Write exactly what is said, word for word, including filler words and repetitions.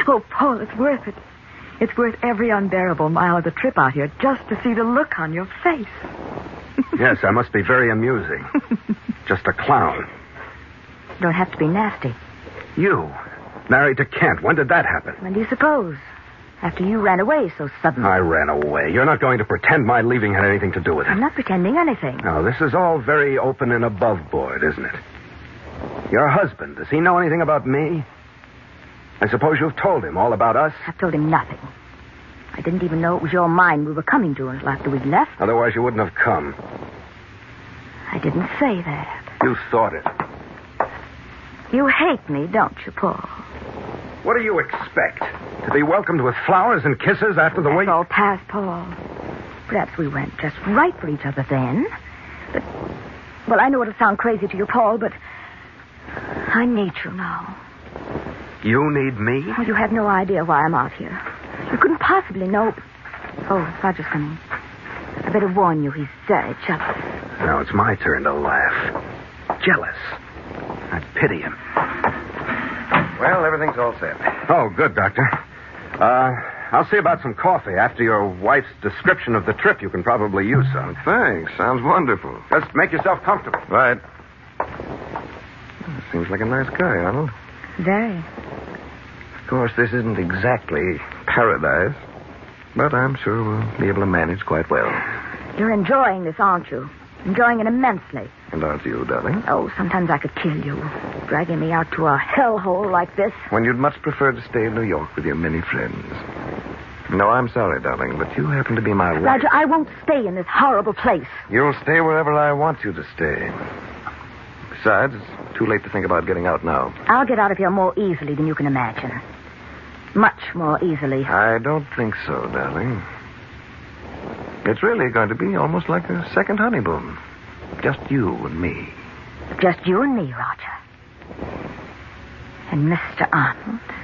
Oh, Paul, it's worth it. It's worth every unbearable mile of the trip out here just to see the look on your face. Yes, I must be very amusing. Just a clown. You don't have to be nasty. You, married to Kent. When did that happen? When do you suppose? After you ran away so suddenly. I ran away. You're not going to pretend my leaving had anything to do with it. I'm not pretending anything. No, this is all very open and above board, isn't it? Your husband, does he know anything about me? I suppose you've told him all about us? I've told him nothing. I didn't even know it was your mine we were coming to until after we'd left. Otherwise you wouldn't have come. I didn't say that. You thought it. You hate me, don't you, Paul? What do you expect? To be welcomed with flowers and kisses after the way... That's all past, Paul. Perhaps we weren't just right for each other then. But, well, I know it'll sound crazy to you, Paul, but I need you now. You need me? Well, you have no idea why I'm out here. You couldn't possibly know... Oh, Roger's coming. I better warn you, he's very jealous. Now it's my turn to laugh. Jealous. I pity him. Well, everything's all set. Oh, good, Doctor. Uh, I'll see about some coffee. After your wife's description of the trip, you can probably use some. Thanks. Sounds wonderful. Just make yourself comfortable. Right. Seems like a nice guy, Arnold. Very. Of course, this isn't exactly paradise, but I'm sure we'll be able to manage quite well. You're enjoying this, aren't you? Enjoying it immensely. And aren't you, darling? Oh, sometimes I could kill you. Dragging me out to a hellhole like this. When you'd much prefer to stay in New York with your many friends. No, I'm sorry, darling, but you happen to be my wife. Roger, I won't stay in this horrible place. You'll stay wherever I want you to stay. Besides, it's too late to think about getting out now. I'll get out of here more easily than you can imagine. Much more easily. I don't think so, darling. It's really going to be almost like a second honeymoon. Just you and me. Just you and me, Roger. And Mister Arnold.